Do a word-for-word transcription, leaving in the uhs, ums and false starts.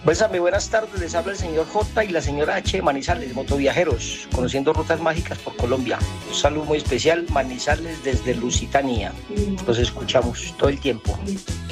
Bésame, buenas tardes, les habla el señor J y la señora H de Manizales, motoviajeros, conociendo rutas mágicas por Colombia. Un saludo muy especial, Manizales desde Lusitania. Los escuchamos todo el tiempo.